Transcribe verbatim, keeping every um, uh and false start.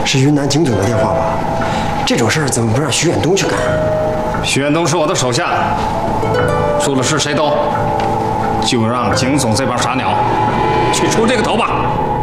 是云南景总的电话吧？这种事儿怎么不让徐远东去干？ 徐远东是我的手下，出了事谁兜？就让景总这帮傻鸟去出这个头吧。